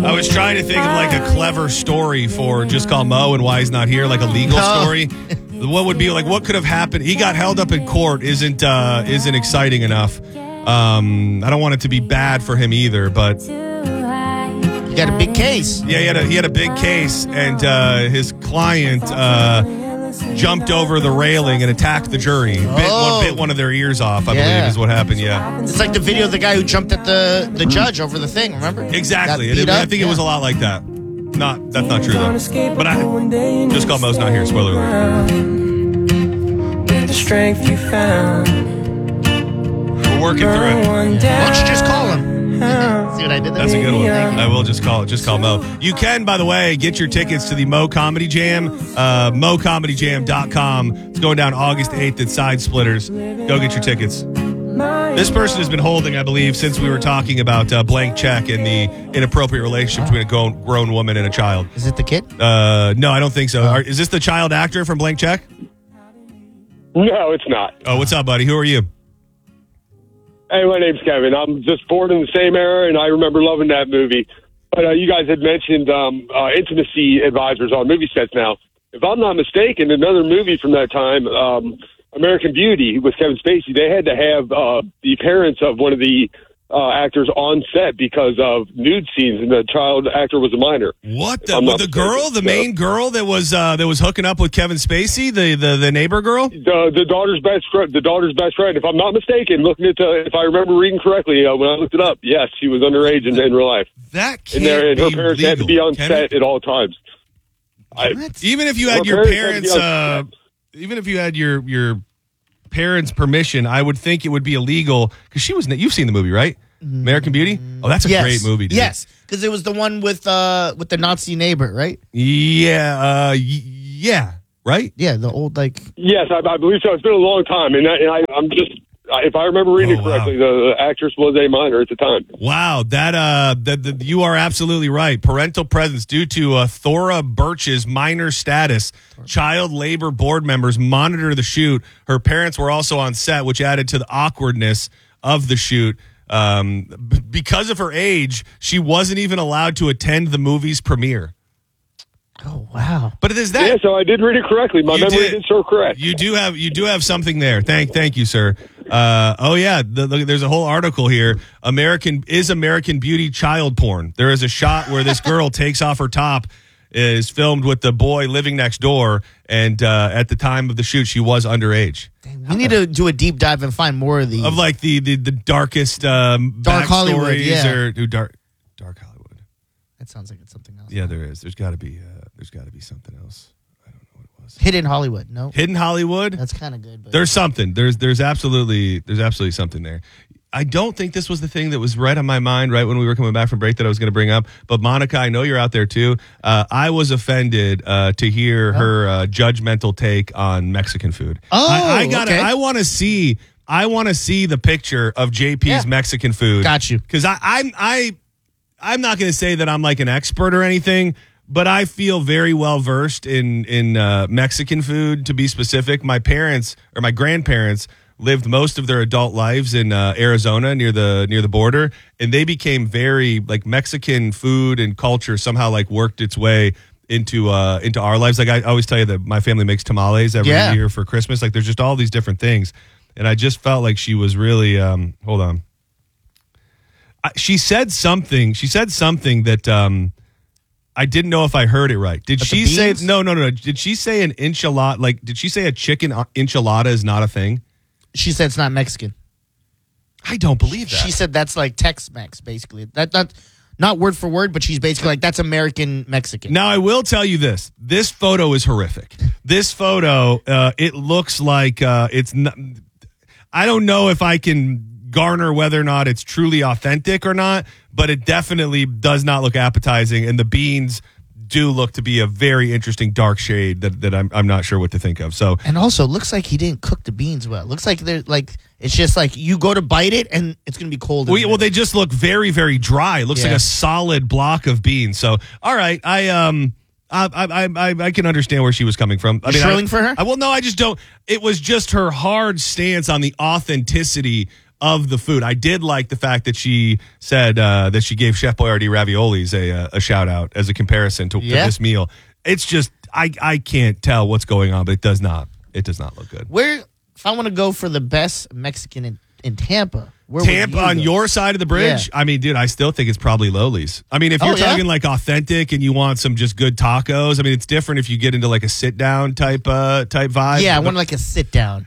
I was trying to think of like a clever story for Just Call Mo and why he's not here, like a legal story. What would be like? What could have happened? He got held up in court. Isn't exciting enough. I don't want it to be bad for him either, but he got a big case. Yeah, he had a big case, and his client jumped over the railing and attacked the jury. Bit one of their ears off, I believe, is what happened. Yeah, it's like the video of the guy who jumped at the judge over the thing. Remember? Exactly. I think it was a lot like that. That's not true though. But Just Call Mo's not here. Spoiler alert. The strength you found. We're working through it. Why don't you just call him? See what I did there? That's a good one. I will just call Mo. You can, by the way, get your tickets to the Mo Comedy Jam. MoComedyJam.com. It's going down August 8th at Side Splitters. Go get your tickets. This person has been holding, I believe, since we were talking about Blank Check and the inappropriate relationship between a grown woman and a child. Is it the kid? No, I don't think so. Is this the child actor from Blank Check? No, it's not. Oh, what's up, buddy? Who are you? Hey, my name's Kevin. I'm just born in the same era, and I remember loving that movie. But you guys had mentioned intimacy advisors on movie sets now. If I'm not mistaken, another movie from that time, American Beauty with Kevin Spacey, they had to have the parents of one of the actors on set because of nude scenes, and the child actor was a minor. What the girl, the main girl that was hooking up with Kevin Spacey, the neighbor girl, the daughter's best friend. If I'm not mistaken, if I remember reading correctly when I looked it up, yes, she was underage in real life. That can't and her be parents legal. had to be on set at all times. Even if you had your parents, even if you had your parents' permission, I would think it would be illegal because you've seen the movie, right? American Beauty? Oh, that's a great movie, dude. Yes, because it was the one with the Nazi neighbor, right? Yeah, yeah, right? Yeah, the old Yes, I believe so. It's been a long time, and I'm just, if I remember reading it correctly, the actress was a minor at the time. Wow, that you are absolutely right. Parental presence due to Thora Birch's minor status. Child labor board members monitor the shoot. Her parents were also on set, which added to the awkwardness of the shoot. Because of her age, she wasn't even allowed to attend the movie's premiere. Oh wow! But it is that. Yeah, so I did read it correctly. My memory did so correct. You do have something there. Thank you, sir. Oh yeah, there's a whole article here. American Beauty child porn. There is a shot where this girl takes off her top. Is filmed with the boy living next door, and at the time of the shoot, she was underage. Dang, we need to do a deep dive and find more of these of like the darkest dark Hollywood, or dark Hollywood. That sounds like it's something else. Yeah, there is. There's got to be something else. I don't know what it was. Hidden Hollywood. No, Hidden Hollywood. That's kind of good. But there's something. There's absolutely something there. I don't think this was the thing that was right on my mind right when we were coming back from break that I was going to bring up. But Monica, I know you're out there too. I was offended to hear her judgmental take on Mexican food. Oh, okay. I want to see the picture of JP's Mexican food. Got you. Because I'm not going to say that I'm like an expert or anything, but I feel very well versed in Mexican food. To be specific, my grandparents lived most of their adult lives in Arizona near the border, and they became very like Mexican food and culture somehow like worked its way into our lives. Like I always tell you that my family makes tamales every year for Christmas. Like there's just all these different things, and I just felt like she was really hold on. She said something that I didn't know if I heard it right. Did she say no? Did she say an enchilada? Like did she say a chicken enchilada is not a thing? She said it's not Mexican. I don't believe that. She said that's like Tex-Mex, basically. Not word for word, but she's basically like, that's American Mexican. Now, I will tell you this. This photo is horrific. This photo, it looks like it's not... I don't know if I can garner whether or not it's truly authentic or not, but it definitely does not look appetizing, and the beans do look to be a very interesting dark shade that I'm not sure what to think of. So, and also, it looks like he didn't cook the beans well. It looks like they're like it's just like you go to bite it and it's going to be cold. Well, they just look very, very dry. It looks like a solid block of beans. So, all right, I can understand where she was coming from. Shrilling for her? Well, no, I just don't. It was just her hard stance on the authenticity of the food. I did like the fact that she said that she gave Chef Boyardee raviolis a shout out as a comparison to this meal. It's just I can't tell what's going on, but it does not look good. If I want to go for the best Mexican in Tampa, where Tampa on your side of the bridge? Yeah. I mean, dude, I still think it's probably Loli's. I mean, if you're talking like authentic and you want some just good tacos, I mean, it's different if you get into like a sit down type vibe. Yeah, I want like a sit down.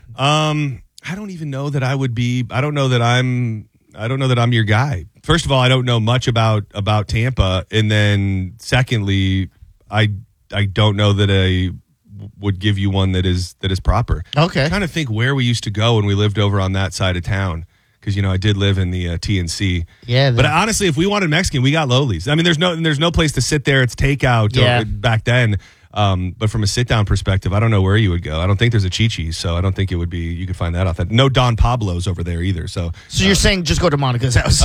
I don't even know that I would be. I don't know that I'm your guy. First of all, I don't know much about Tampa, and then secondly, I don't know that I would give you one that is proper. Okay. I'm trying to think where we used to go when we lived over on that side of town, because I did live in the TNC. Yeah. But honestly, if we wanted Mexican, we got Loli's. I mean, there's no place to sit there. It's takeout back then. But from a sit-down perspective, I don't know where you would go. I don't think there's a Chi-Chi's, so I don't think it would be. You could find that off. No Don Pablo's over there either. So you're saying just go to Monica's house?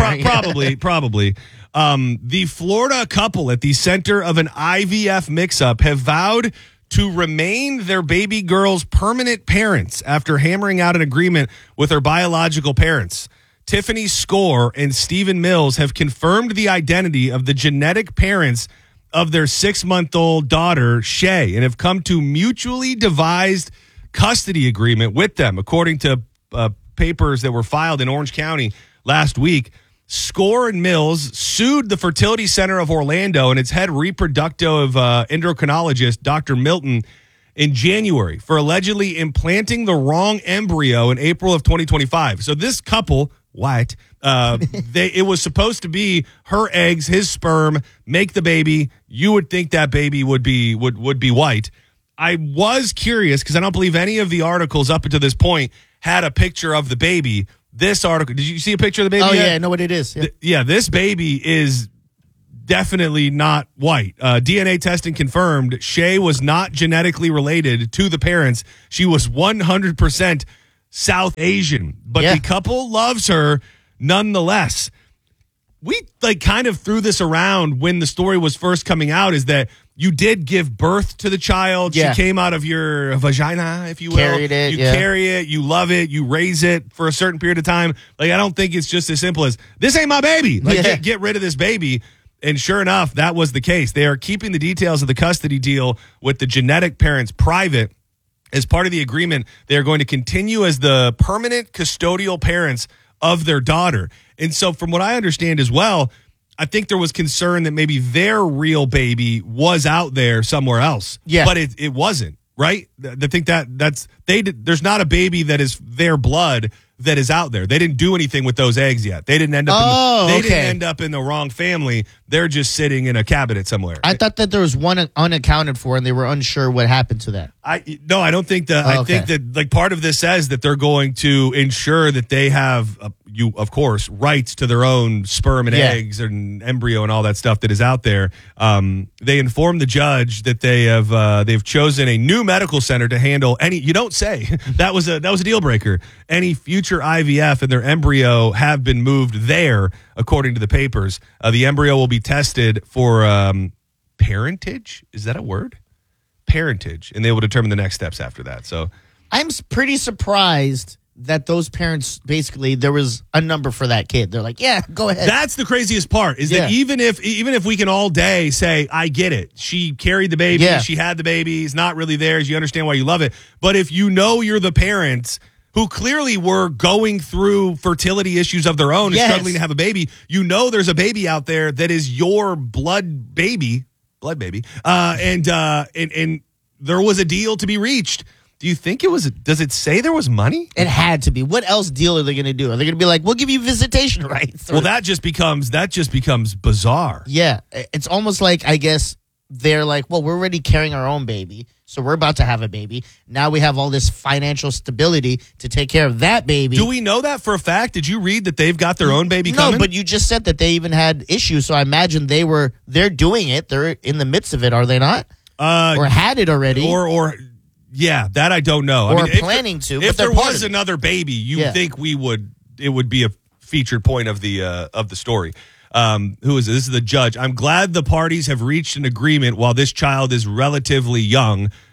Probably. The Florida couple at the center of an IVF mix-up have vowed to remain their baby girl's permanent parents after hammering out an agreement with her biological parents. Tiffany Score and Stephen Mills have confirmed the identity of the genetic parents of their 6-month-old daughter, Shay, and have come to mutually devised custody agreement with them, according to papers that were filed in Orange County last week. Score and Mills sued the Fertility Center of Orlando and its head reproductive endocrinologist, Dr. Milton, in January for allegedly implanting the wrong embryo in April of 2025. So this couple, White, it was supposed to be her eggs, his sperm, make the baby. You would think that baby would be white. I was curious because I don't believe any of the articles up until this point had a picture of the baby. This article, did you see a picture of the baby? Oh, yet? yeah, I know what it is. Yeah, this baby is definitely not white. DNA testing confirmed Shay was not genetically related to the parents. She was 100% South Asian, but the couple loves her nonetheless. We kind of threw this around when the story was first coming out, is that you did give birth to the child. Yeah. She came out of your vagina, if you will. Carried it, you carry it, you love it, you raise it for a certain period of time. I don't think it's just as simple as, this ain't my baby. Get rid of this baby. And sure enough, that was the case. They are keeping the details of the custody deal with the genetic parents private. As part of the agreement, they are going to continue as the permanent custodial parents of their daughter. And so from what I understand as well, I think there was concern that maybe their real baby was out there somewhere else. Yeah. But it wasn't, right? I think there's not a baby that is their blood that is out there. They didn't do anything with those eggs yet. They didn't end up didn't end up in the wrong family. They're just sitting in a cabinet somewhere. I thought that there was one unaccounted for and they were unsure what happened to that. I don't think that. I think that part of this says that they're going to ensure that they have of course, rights to their own sperm and eggs and embryo and all that stuff that is out there. They informed the judge that they've chosen a new medical center to handle any. You don't say. That was a deal breaker. Any future IVF and their embryo have been moved there, according to the papers. The embryo will be tested for parentage. Is that a word? Parentage, and they will determine the next steps after that. So I'm pretty surprised that those parents, basically, there was a number for that kid. They're like, yeah, go ahead. That's the craziest part, is that even if we can all day say, I get it, she carried the baby, she had the baby, it's not really theirs, you understand why you love it. But if you know you're the parents who clearly were going through fertility issues of their own and struggling to have a baby, you know there's a baby out there that is your blood baby, and there was a deal to be reached. Do you think it was? Does it say there was money? It had to be. What else deal are they going to do? Are they going to be like, we'll give you visitation rights? Well, that just becomes bizarre. Yeah, it's almost like, I guess they're like, well, we're already carrying our own baby, so we're about to have a baby. Now we have all this financial stability to take care of that baby. Do we know that for a fact? Did you read that they've got their own baby coming? No, but you just said that they even had issues, so I imagine they're doing it. They're in the midst of it, are they not? Or had it already? Yeah, that I don't know. Or planning to. If there was another baby, you think it would be a featured point of the story. Who is it? This is the judge. I'm glad the parties have reached an agreement while this child is relatively young.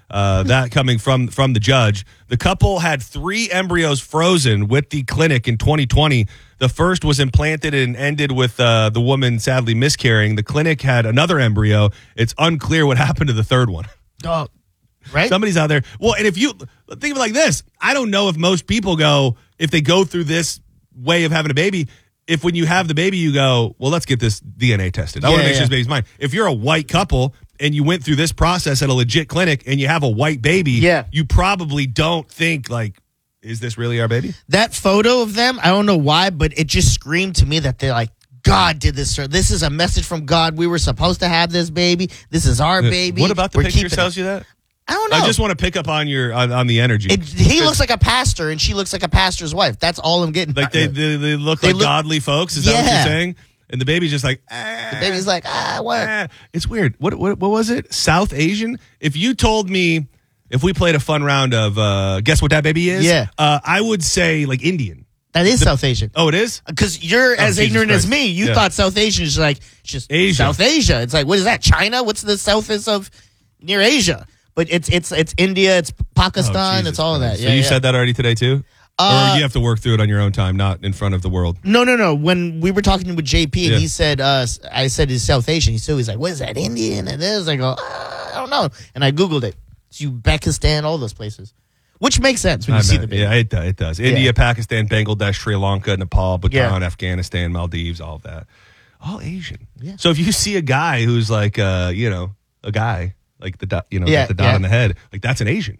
That coming from the judge. The couple had 3 embryos frozen with the clinic in 2020. The first was implanted and ended with the woman sadly miscarrying. The clinic had another embryo. It's unclear what happened to the third one. Oh, right? Somebody's out there. Well, and if you think of it like this, I don't know if most people if they go through this way of having a baby, if when you have the baby, you go, well, let's get this DNA tested. I want to make sure this baby's mine. If you're a white couple and you went through this process at a legit clinic and you have a white baby, you probably don't think like, is this really our baby? That photo of them, I don't know why, but it just screamed to me that they're like, God did this, sir. This is a message from God. We were supposed to have this baby. This is our baby. What about the picture tells you that? I don't know. I just want to pick up on your on the energy. He looks like a pastor, and she looks like a pastor's wife. That's all I'm getting. Like they look like godly folks. Is that what you're saying? And the baby's just like, the baby's like, what? It's weird. What was it? South Asian? If you told me, if we played a fun round of guess what that baby is? Yeah. I would say like Indian. That is South Asian. Oh, it is? Because you're as ignorant as me. You thought South Asian is like just Asia. South Asia. It's like, what is that? China? What's the southest of near Asia? But it's India, it's Pakistan, it's all of that. So you said that already today too? Or you have to work through it on your own time, not in front of the world? No. When we were talking with JP and he said, I said he's South Asian. He's like, what is that, Indian? And this, I go, I don't know. And I Googled it. It's Uzbekistan, all those places. Which makes sense when you see the baby. Yeah, it does. India, Pakistan, Bangladesh, Sri Lanka, Nepal, Bhutan, Afghanistan, Maldives, all of that. All Asian. Yeah. So if you see a guy who's like, a guy, like the dot, the dot on the head, like that's an Asian.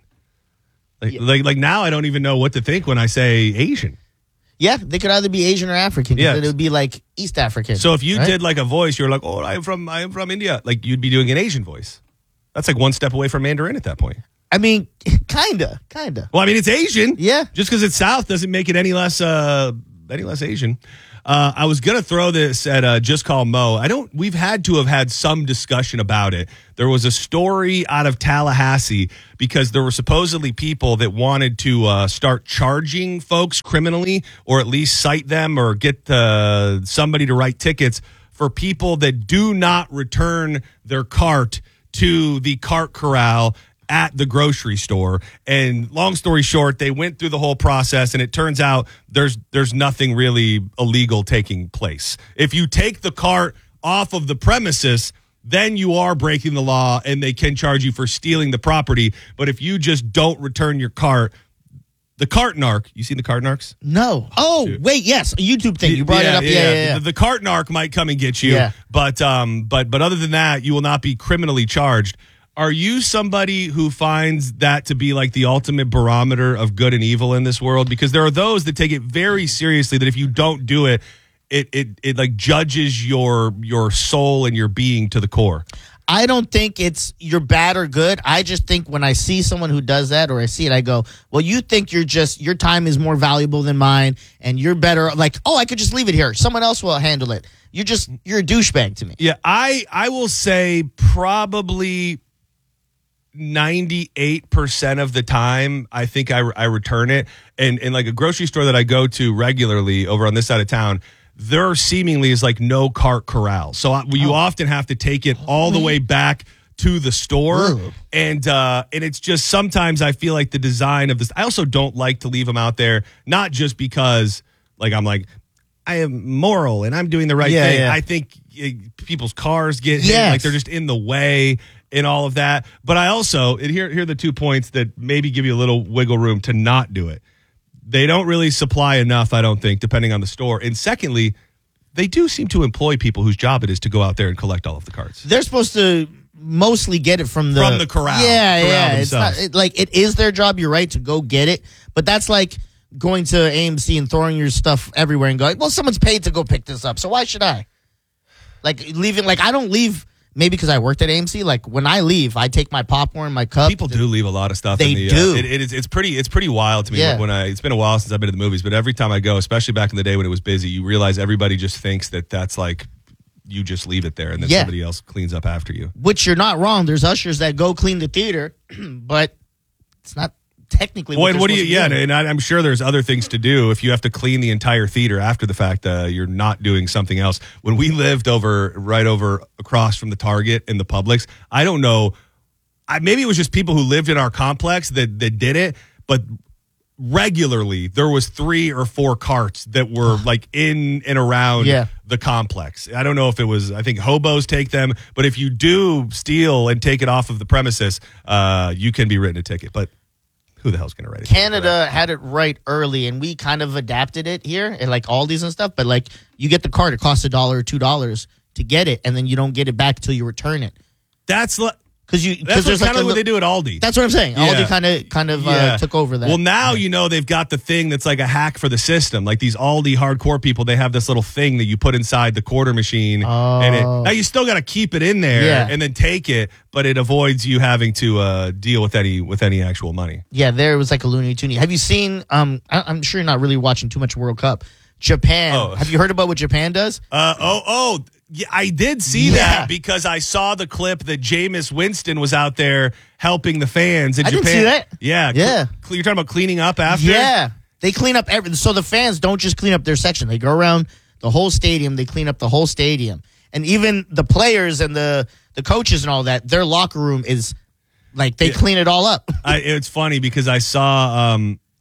Like now I don't even know what to think when I say Asian. Yeah, they could either be Asian or African. Yeah, it would be like East African. So if you did like a voice, you're like, oh, I am from India. Like you'd be doing an Asian voice. That's like one step away from Mandarin at that point. I mean, kinda. Well, I mean, it's Asian. Yeah. Just because it's South doesn't make it any less Asian. I was gonna throw this at Just Call Mo. We've had to have had some discussion about it. There was a story out of Tallahassee because there were supposedly people that wanted to start charging folks criminally, or at least cite them or get somebody to write tickets for people that do not return their cart to the cart corral at the grocery store. And long story short, they went through the whole process, and it turns out there's nothing really illegal taking place. If you take the cart off of the premises, then you are breaking the law, and they can charge you for stealing the property. But if you just don't return your cart, the cart narc, you seen the cart narcs? No. Oh, wait, yes, a YouTube thing. You brought it up. Yeah. The cart narc might come and get you, but other than that, you will not be criminally charged. Are you somebody who finds that to be like the ultimate barometer of good and evil in this world? Because there are those that take it very seriously, that if you don't do it, it like judges your soul and your being to the core. I don't think it's you're bad or good. I just think when I see someone who does that, or I see it, I go, well, you think your time is more valuable than mine, and you're better. Like, oh, I could just leave it here. Someone else will handle it. You're a douchebag to me. Yeah, I will say probably 98% of the time, I think I return it. And like a grocery store that I go to regularly over on this side of town, there seemingly is like no cart corral. So you often have to take it all the way back to the store. Ooh. And it's just sometimes I feel like the design of this, I also don't like to leave them out there, not just because like I'm like, I am moral and I'm doing the right thing. Yeah. I think people's cars get hit, like they're just in the way and all of that. But I also, and here are the 2 points that maybe give you a little wiggle room to not do it. They don't really supply enough, I don't think, depending on the store. And secondly, they do seem to employ people whose job it is to go out there and collect all of the carts. They're supposed to mostly get it from the corral. Yeah. It's not like it is their job. You're right to go get it, but that's like going to AMC and throwing your stuff everywhere and going, well, someone's paid to go pick this up, so why should I? Like leaving, like I don't leave. Maybe because I worked at AMC, like when I leave, I take my popcorn, my cup. People do leave a lot of stuff. They do. It's pretty wild to me. Yeah. It's been a while since I've been to the movies, but every time I go, especially back in the day when it was busy, you realize everybody just thinks that that's like you just leave it there and then somebody else cleans up after you. Which you're not wrong. There's ushers that go clean the theater, but it's not technically. What do you? Yeah, and I'm sure there's other things to do. If you have to clean the entire theater after the fact, you're not doing something else. When we lived right over across from the Target and the Publix, I don't know maybe it was just people who lived in our complex that did it, but regularly there was 3 or 4 carts that were like in and around the complex. I don't know if it was, I think hobos take them, but if you do steal and take it off of the premises, you can be written a ticket. But who the hell's going to write it? Canada had it right early, and we kind of adapted it here, and like Aldi's and stuff. But like, you get the cart, it costs $1 or $2 to get it, and then you don't get it back till you return it. That's Because there's kind of what they do at Aldi. That's what I'm saying. Yeah. Aldi kind of took over that. Well, now they've got the thing that's like a hack for the system. Like these Aldi hardcore people, they have this little thing that you put inside the quarter machine, and now you still got to keep it in there and then take it, but it avoids you having to deal with any actual money. Yeah, there was like a Looney Tune. Have you seen? I'm sure you're not really watching too much World Cup. Japan. Oh. Have you heard about what Japan does? Yeah, I did see that because I saw the clip that Jameis Winston was out there helping the fans in Japan. Didn't see that. Yeah. Yeah. You're talking about cleaning up after? Yeah. They clean up everything. So the fans don't just clean up their section. They go around the whole stadium. They clean up the whole stadium. And even the players and the coaches and all that, their locker room is like they clean it all up. It's funny because I saw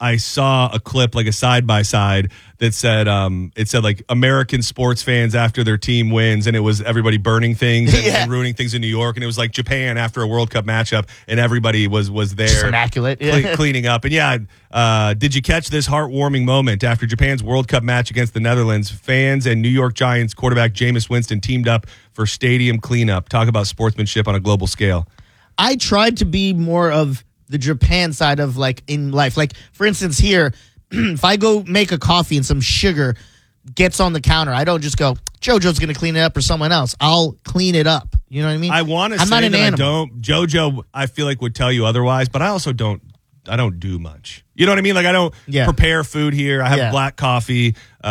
a clip, like a side-by-side that said, it said like American sports fans after their team wins, and it was everybody burning things and ruining things in New York, and it was like Japan after a World Cup matchup, and everybody was there. Just immaculate. Cleaning up. And did you catch this heartwarming moment after Japan's World Cup match against the Netherlands? Fans and New York Giants quarterback Jameis Winston teamed up for stadium cleanup. Talk about sportsmanship on a global scale. I tried to be more of the Japan side of like in life. Like, for instance, here, if I go make a coffee and some sugar gets on the counter, I don't just go, JoJo's going to clean it up or someone else. I'll clean it up. You know what I mean? I want to say not an that animal. I don't. JoJo, I feel like would tell you otherwise, but I also don't. I don't do much. You know what I mean? Like I don't prepare food here. I have black coffee.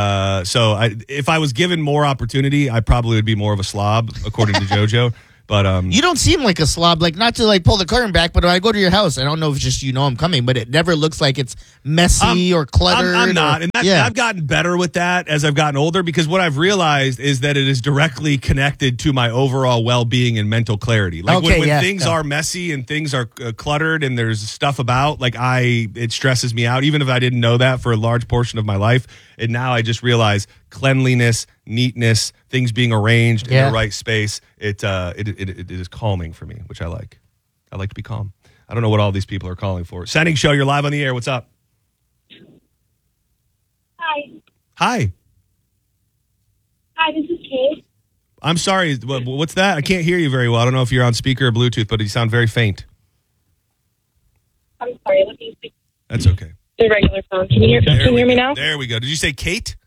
So if I was given more opportunity, I probably would be more of a slob, according to JoJo. But you don't seem like a slob, like not to like pull the curtain back, but when I go to your house, I don't know if it's just I'm coming, but it never looks like it's messy or cluttered. I'm not, and I've gotten better with that as I've gotten older because what I've realized is that it is directly connected to my overall well-being and mental clarity. Like when things are messy and things are cluttered and there's stuff about, like it stresses me out, even if I didn't know that for a large portion of my life. And now I just realize cleanliness, neatness, things being arranged in the right space. It is calming for me, which I like. I like to be calm. I don't know what all these people are calling for. Sending show, you're live on the air. What's up? Hi, this is Kate. I'm sorry. What's that? I can't hear you very well. I don't know if you're on speaker or Bluetooth, but you sound very faint. I'm sorry. Let me speak. That's okay. The regular phone. Can you hear me now? There we go. Did you say Kate?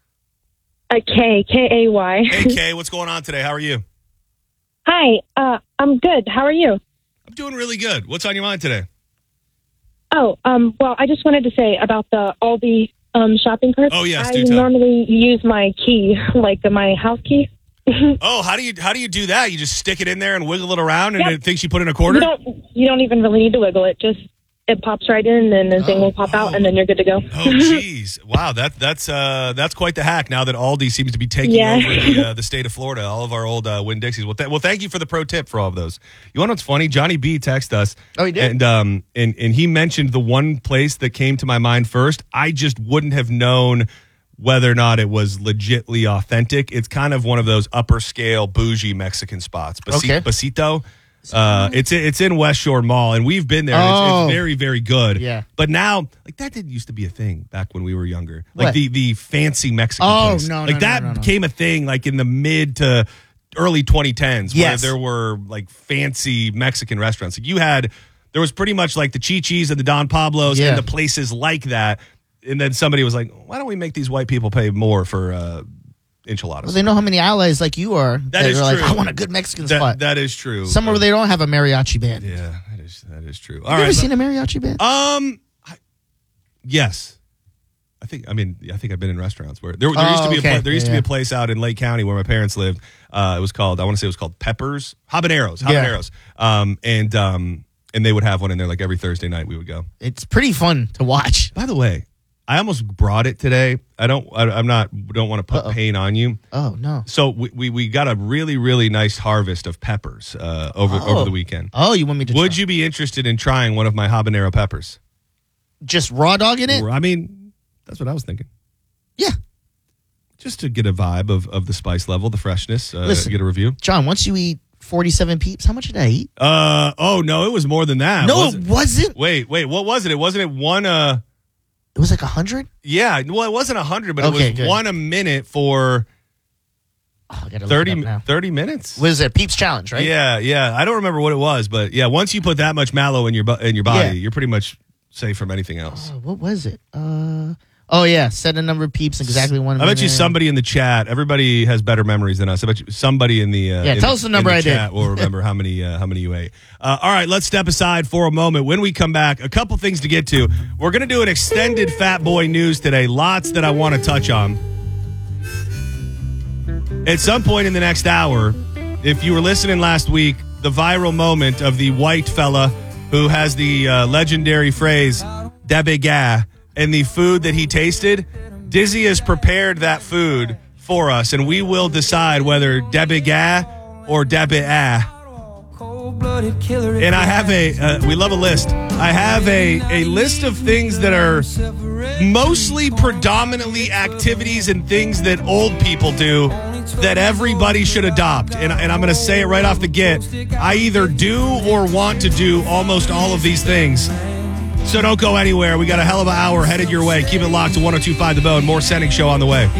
K-A-Y. Hey, Kay, what's going on today? How are you? Hi. I'm good. How are you? I'm doing really good. What's on your mind today? Well, I just wanted to say about the Aldi shopping cart. Oh, yes. I normally use my key, like my house key. Oh, how do you do that? You just stick it in there and wiggle it around, and it thinks you put in a quarter? You don't even really need to wiggle it. Just it pops right in, and the thing will pop out, and then you're good to go. Oh, geez. Wow, that's quite the hack now that Aldi seems to be taking over the state of Florida, all of our old Winn-Dixies. Well, thank you for the pro tip for all of those. You want to know what's funny? Johnny B texted us. Oh, he did? And he mentioned the one place that came to my mind first. I just wouldn't have known whether or not it was legitly authentic. It's kind of one of those upper scale bougie Mexican spots. Besito. It's in West Shore Mall, and we've been there. And it's very, very good. Yeah. But now, like that didn't used to be a thing back when we were younger. Like the fancy Mexican place. No, that became a thing like in the mid to early 2010s where there were like fancy Mexican restaurants. Like there was pretty much like the Chi-Chi's and the Don Pablo's and the places like that. And then somebody was like, why don't we make these white people pay more for enchiladas? Well, they know how many allies like you are that is are true. like, I want a good Mexican spot. That is true. Somewhere where they don't have a mariachi band. Yeah, that is true. Have you ever seen a mariachi band? Yes. I think I've been in restaurants where there used to be a place out in Lake County where my parents lived. It was called Peppers, Habaneros. And they would have one in there like every Thursday night we would go. It's pretty fun to watch. By the way, I almost brought it today. Don't want to put pain on you. Oh, no. So we got a really, really nice harvest of peppers over the weekend. Oh, you want me to Would you be interested in trying one of my habanero peppers? just raw dogging it? I mean, that's what I was thinking. Yeah. Just to get a vibe of the spice level, the freshness, Listen, get a review. John, once you eat 47 peeps, how much did I eat? Oh, no, it was more than that. No, it wasn't. Wait, what was it? It wasn't one, It was like 100? yeah, well, it wasn't 100, but Okay, it was good. one a minute for Oh, I gotta look it up now. 30 minutes. Was it Peeps Challenge, right? Yeah. I don't remember what it was, but yeah, once you put that much mallow in your body, Yeah. you're pretty much safe from anything else. What was it? Oh, yeah. Set a number of peeps, exactly 1 I minute. bet you somebody in the chat, everybody has better memories than us. I bet you somebody in the tell us the number I did. chat will remember how many you ate. All right, let's step aside for a moment. When we come back, a couple things to get to. We're going to do an extended Fat Boy news today. Lots that I want to touch on. At some point in the next hour, if you were listening last week, the viral moment of the white fella who has the legendary phrase, "Dabega," and the food that he tasted, Dizzy has prepared that food for us, and we will decide whether Dabega or Dabea. And I have we love a list. I have a list of things that are mostly predominantly activities and things that old people do that everybody should adopt. And I'm going to say it right off the get. I either do or want to do almost all of these things. So don't go anywhere. We got a hell of an hour headed your way. Keep it locked to 102.5 The Bone. More Sending Show on the way.